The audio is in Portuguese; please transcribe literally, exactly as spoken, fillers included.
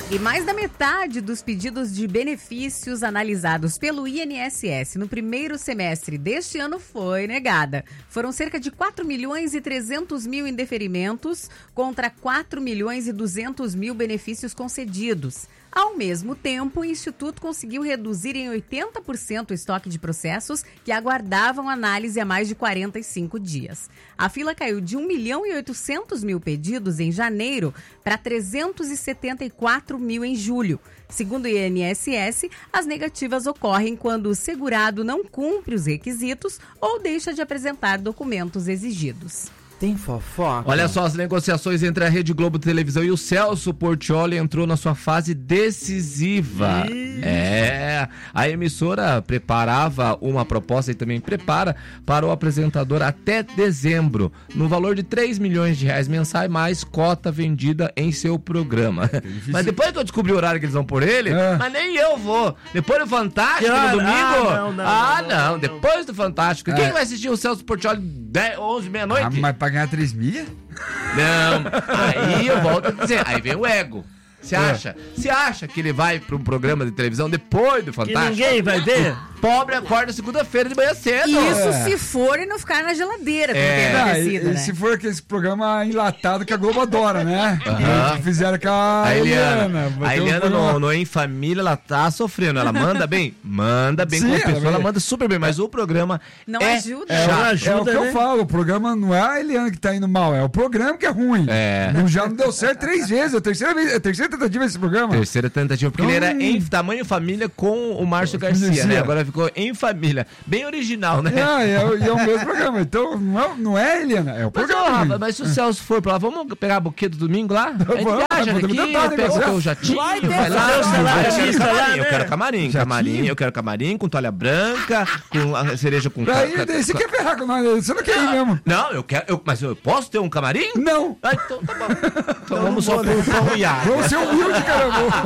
E mais da metade dos pedidos de benefícios analisados pelo I N S S no primeiro semestre deste ano foi negada. Foram cerca de quatro milhões e trezentos mil indeferimentos contra quatro milhões e duzentos mil benefícios concedidos. Ao mesmo tempo, o Instituto conseguiu reduzir em oitenta por cento o estoque de processos que aguardavam análise há mais de quarenta e cinco dias. A fila caiu de um milhão e oitocentos mil pedidos em janeiro para trezentos e setenta e quatro mil em julho. Segundo o I N S S, as negativas ocorrem quando o segurado não cumpre os requisitos ou deixa de apresentar documentos exigidos. Tem fofoca? Olha só, as negociações entre a Rede Globo Televisão e o Celso Portiolli entrou na sua fase decisiva. Ih. É, a emissora preparava uma proposta e também prepara para o apresentador até dezembro, no valor de três milhões de reais mensais, mais cota vendida em seu programa. Mas depois que eu descobri o horário que eles vão por ele, é. mas nem eu vou. Depois do Fantástico, no domingo... Ah, não, não, ah, não, não, não depois do Fantástico. É. Quem vai assistir o Celso Portiolli dez, onze, meia-noite? Ah, mas pra ganhar três mil? Não, aí eu volto a dizer, aí vem o ego. Você acha? Você acha que ele vai para um programa de televisão depois do Fantástico? Que ninguém vai ver? O pobre acorda segunda-feira de manhã cedo. Isso é. se for e não ficar na geladeira. É. Ah, e, e, né? e se for aquele programa enlatado que a Globo adora, né? Uhum. Que fizeram com a, a Eliana. Eliana. A Eliana um no, no Em Família, ela tá sofrendo. Ela manda bem? Manda bem. Sim, como pessoa, ela, ela manda super bem. Mas o programa não é ajuda. É, Não é, ajuda, é o que né? eu falo, o programa não é a Eliana que tá indo mal, é o programa que é ruim. É. Não, já não deu certo três vezes, é a terceira, vez, é a terceira tentativa desse programa. Terceira tentativa, porque Hum. ele era em tamanho família com o Márcio Garcia, Garcia. né? Agora ficou Em Família. Bem original, né? É, é, o- e é o mesmo programa. Então, não é, não é a Eliana, é o Mas, programa. ô, Rafa, ruim. mas se o Celso for pra lá, vamos pegar a buquê do domingo lá? A gente Vamos, viaja podemos daqui, tentar pega o negociar. teu jatinho, Vai vai, ter lá. seu celular, eu quero artista lá, camarim, né? eu quero camarim, Jatinho. camarim, eu quero camarim com toalha branca, com a cereja com... Daí, ca- daí você ca- quer ferrar com nós, você não quer ir mesmo. Não, eu quero, eu, mas eu posso ter um camarim? Não. Ah, então tá bom. Então vamos só por pão e água. Vamos ser humilde, caramba.